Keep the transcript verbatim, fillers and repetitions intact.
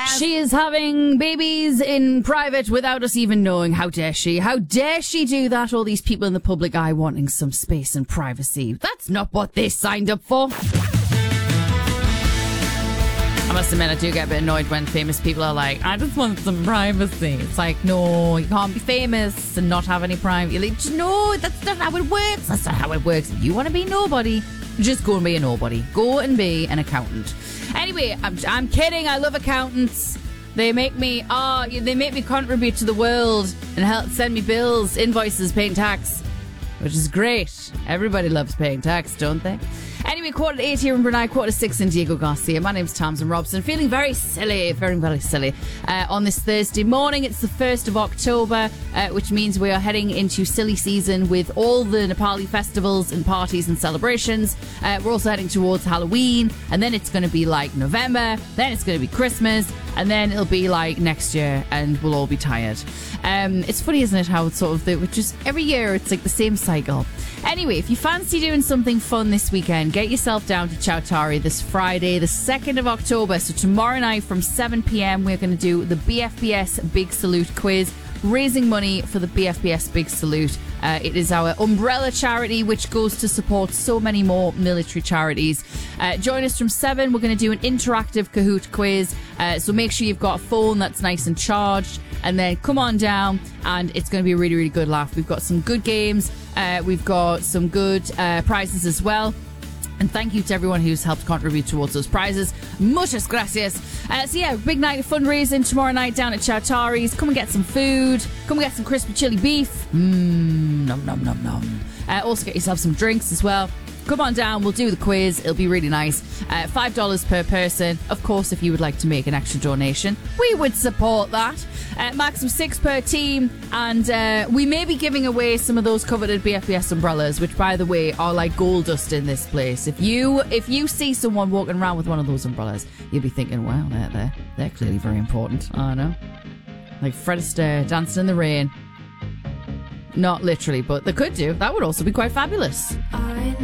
She is having babies in private without us even knowing. How dare she? How dare she do that? All these people in the public eye wanting some space and privacy. That's not what they signed up for. I must admit, I do get a bit annoyed when famous people are like, I just want some privacy. It's like, no, you can't be famous and not have any privacy. Like, no, that's not how it works. That's not how it works. If you want to be nobody, just go and be a nobody. Go and be an accountant. Anyway, I'm, I'm kidding. I love accountants. They make me, oh, they make me contribute to the world and help send me bills, invoices, paying tax, which is great. Everybody loves paying tax, don't they? Anyway, quarter to eight here in Brunei, quarter to six in Diego Garcia. My name's Tamsin Robson. Feeling very silly, very, very silly uh, on this Thursday morning. It's the first of October, uh, which means we are heading into silly season with all the Nepali festivals and parties and celebrations. Uh, we're also heading towards Halloween, and then it's going to be like November, then it's going to be Christmas, and then it'll be like next year, and we'll all be tired. Um, it's funny, isn't it, how it's sort of, the, just every year it's like the same cycle. Anyway, if you fancy doing something fun this weekend, get yourself down to Chowtari this Friday, the second of October. So tomorrow night from seven p.m, we're going to do the B F B S Big Salute quiz, raising money for the B F B S Big Salute. Uh, it is our umbrella charity, which goes to support so many more military charities. Uh, join us from seven. We're going to do an interactive Kahoot quiz. Uh, so make sure you've got a phone that's nice and charged. And then come on down, and it's going to be a really, really good laugh. We've got some good games. Uh, we've got some good uh, prizes as well. And thank you to everyone who's helped contribute towards those prizes. Muchas gracias. Uh, so yeah, big night of fundraising tomorrow night down at Chowtari's. Come and get some food. Come and get some crispy chili beef. Mmm, nom nom nom nom. Uh, also get yourself some drinks as well. Come on down, we'll do the quiz. It'll be really nice. Uh, five dollars per person. Of course, if you would like to make an extra donation, we would support that. Uh, max of six per team. And uh, we may be giving away some of those coveted B F B S umbrellas, which, by the way, are like gold dust in this place. If you if you see someone walking around with one of those umbrellas, you'll be thinking, wow, they're, they're, they're clearly very important. I know. Like Fred Astaire dancing in the rain. Not literally, but they could do. That would also be quite fabulous.